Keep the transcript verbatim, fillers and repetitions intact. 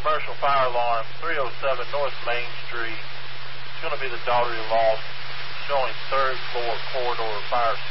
commercial fire alarm, three oh seven North Main Street. It's going to be the Daugherty Loft, showing third floor corridor fire